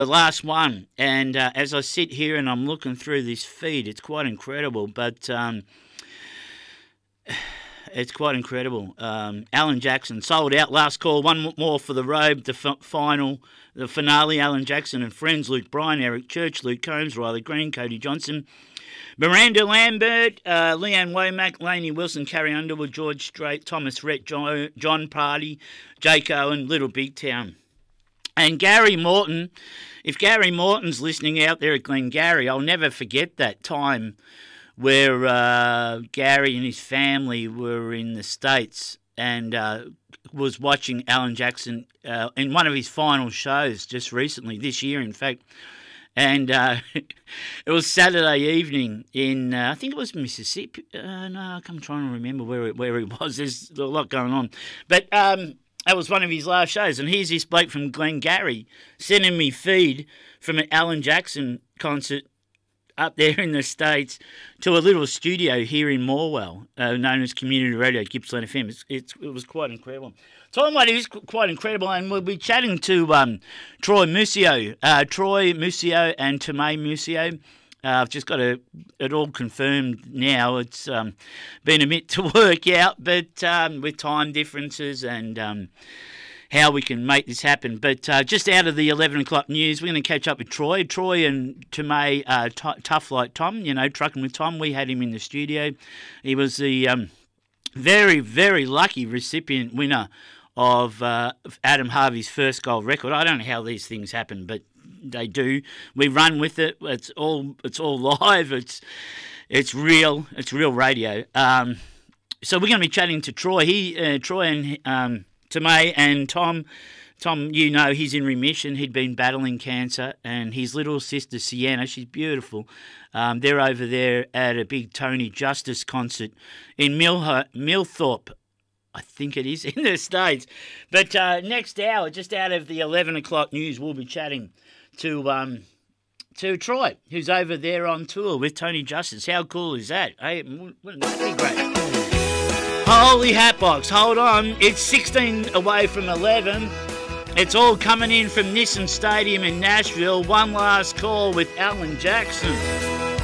the last one. And as I sit here and I'm looking through this feed, it's quite incredible. But it's quite incredible. Alan Jackson sold out. Last call. One more for the robe. The finale. Alan Jackson and friends. Luke Bryan, Eric Church, Luke Combs, Riley Green, Cody Johnson, Miranda Lambert, Leanne Womack, Lainey Wilson, Carrie Underwood, George Strait, Thomas Rhett, John Party, Jake Owen, Little Big Town. And Gary Morton, if Gary Morton's listening out there at Glengarry, I'll never forget that time where Gary and his family were in the States and was watching Alan Jackson in one of his final shows just recently, this year in fact. And it was Saturday evening in, I think it was Mississippi. No, I'm trying to remember where he was. There's a lot going on. But that was one of his last shows. And here's this bloke from Glengarry sending me feed from an Alan Jackson concert up there in the States to a little studio here in Morwell, known as Community Radio, Gippsland FM. It was quite incredible. Time Light is quite incredible, and we'll be chatting to Troy Muscio. Troy Muscio and Tomei Muscio. I've just got it all confirmed now. It's been a bit to work out, but with time differences and how we can make this happen. But just out of the 11 o'clock news, we're going to catch up with Troy. Troy and Tomei, Tough Like Tom, Trucking with Tom. We had him in the studio. He was the very, very lucky recipient winner of Adam Harvey's first gold record. I don't know how these things happen, but they do. We run with it. It's all live. It's real. It's real radio. So we're going to be chatting to Troy. Troy and Tomei and Tom, he's in remission. He'd been battling cancer, and his little sister Sienna, she's beautiful. They're over there at a big Tony Justice concert in Millthorpe, I think it is, in the States. But next hour, just out of the 11 o'clock news, we'll be chatting to Troy, who's over there on tour with Tony Justice. How cool is that? Hey, wouldn't that be great? Holy hatbox, hold on. It's 16 away from 11. It's all coming in from Nissan Stadium in Nashville. One last call with Alan Jackson.